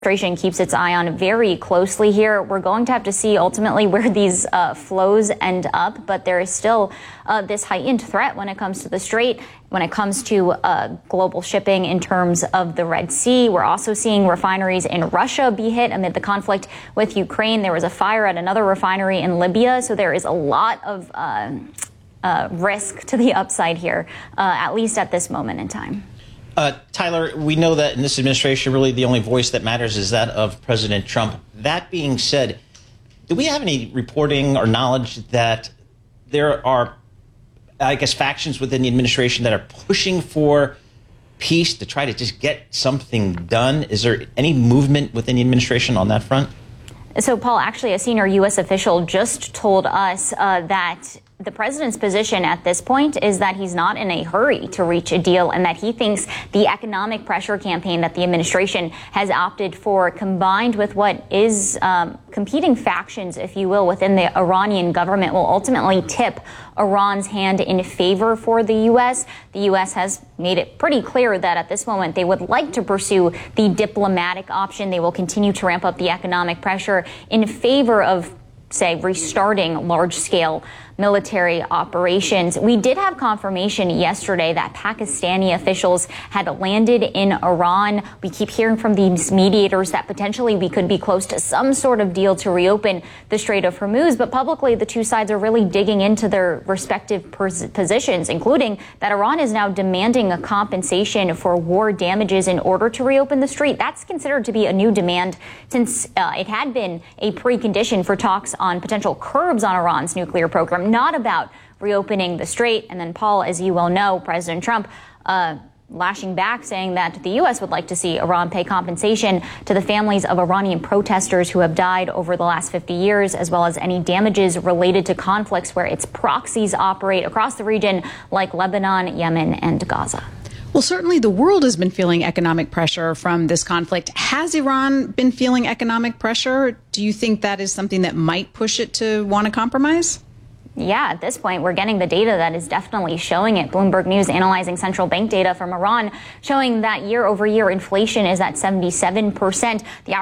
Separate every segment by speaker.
Speaker 1: Administration keeps its eye on very closely here. We're going to have to see ultimately where these flows end up, but there is still this heightened threat when it comes to the Strait, when it comes to global shipping in terms of the Red Sea. We're also seeing refineries in Russia be hit amid the conflict with Ukraine. There was a fire at another refinery in Libya, so there is a lot of risk to the upside here, at least at this moment in time.
Speaker 2: Tyler, we know that in this administration, really the only voice that matters is that of President Trump. That being said, do we have any reporting or knowledge that there are, I guess, factions within the administration that are pushing for peace to try to just get something done? Is there any movement within the administration on that front?
Speaker 1: So, Paul, actually, a senior U.S. official just told us that the president's position at this point is that he's not in a hurry to reach a deal and that he thinks the economic pressure campaign that the administration has opted for, combined with what is competing factions, if you will, within the Iranian government, will ultimately tip Iran's hand in favor for the U.S. The U.S. has made it pretty clear that at this moment they would like to pursue the diplomatic option. They will continue to ramp up the economic pressure in favor of, say, restarting large-scale military operations. We did have confirmation yesterday that Pakistani officials had landed in Iran. We keep hearing from these mediators that potentially we could be close to some sort of deal to reopen the Strait of Hormuz. But publicly, the two sides are really digging into their respective positions, including that Iran is now demanding a compensation for war damages in order to reopen the strait. That's considered to be a new demand since it had been a precondition for talks on potential curbs on Iran's nuclear program, not about reopening the strait. And then, Paul, as you well know, President Trump lashing back, saying that the U.S. would like to see Iran pay compensation to the families of Iranian protesters who have died over the last 50 years, as well as any damages related to conflicts where its proxies operate across the region, like Lebanon, Yemen, and Gaza.
Speaker 3: Well, certainly the world has been feeling economic pressure from this conflict. Has Iran been feeling economic pressure? Do you think that is something that might push it to want to compromise?
Speaker 1: Yeah, at this point, we're getting the data that is definitely showing it. Bloomberg News analyzing central bank data from Iran showing that year-over-year inflation is at 77%. The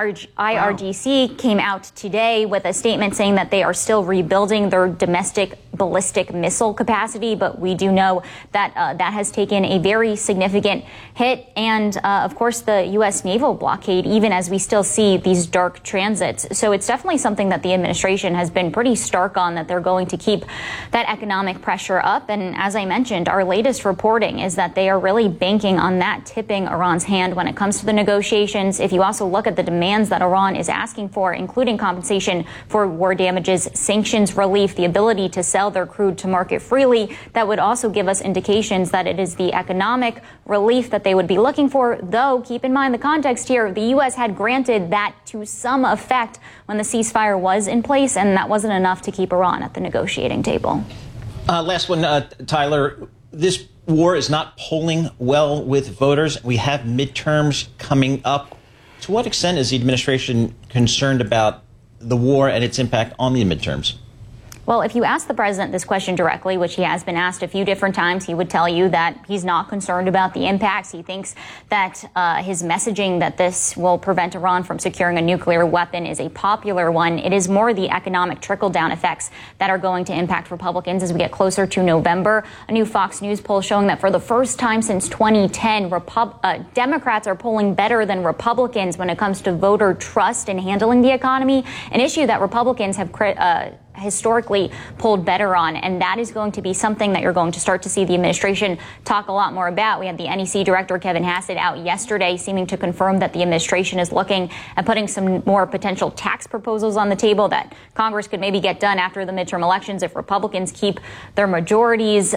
Speaker 1: IRGC came out today with a statement saying that they are still rebuilding their domestic ballistic missile capacity, but we do know that that has taken a very significant hit. And, of course, the U.S. naval blockade, even as we still see these dark transits. So it's definitely something that the administration has been pretty stark on, that they're going to keep that economic pressure up. And as I mentioned, our latest reporting is that they are really banking on that tipping Iran's hand when it comes to the negotiations. If you also look at the demands that Iran is asking for, including compensation for war damages, sanctions relief, the ability to sell their crude to market freely, that would also give us indications that it is the economic relief that they would be looking for. Though, keep in mind the context here, the U.S. had granted that to some effect when the ceasefire was in place, and that wasn't enough to keep Iran at the negotiating table.
Speaker 2: Last one, Tyler. This war is not polling well with voters. We have midterms coming up. To what extent is the administration concerned about the war and its impact on the midterms?
Speaker 1: Well, if you ask the president this question directly, which he has been asked a few different times, he would tell you that he's not concerned about the impacts. He thinks that his messaging that this will prevent Iran from securing a nuclear weapon is a popular one. It is more the economic trickle-down effects that are going to impact Republicans as we get closer to November. A new Fox News poll showing that for the first time since 2010, Democrats are polling better than Republicans when it comes to voter trust in handling the economy, an issue that Republicans have historically pulled better on. And that is going to be something that you're going to start to see the administration talk a lot more about. We had the NEC director, Kevin Hassett, out yesterday seeming to confirm that the administration is looking at putting some more potential tax proposals on the table that Congress could maybe get done after the midterm elections if Republicans keep their majorities.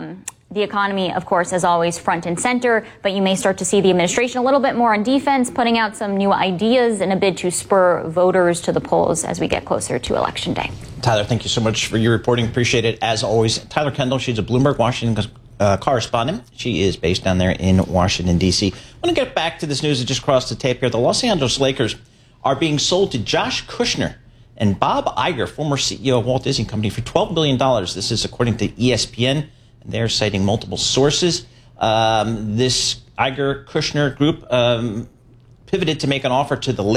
Speaker 1: The economy, of course, is always front and center, but you may start to see the administration a little bit more on defense, putting out some new ideas in a bid to spur voters to the polls as we get closer to Election Day.
Speaker 2: Tyler, thank you so much for your reporting. Appreciate it, as always. Tyler Kendall, she's a Bloomberg Washington correspondent. She is based down there in Washington, D.C. I want to get back to this news that just crossed the tape here. The Los Angeles Lakers are being sold to Josh Kushner and Bob Iger, former CEO of Walt Disney Company, for $12 billion. This is according to ESPN. They're citing multiple sources. This Iger-Kushner group pivoted to make an offer to the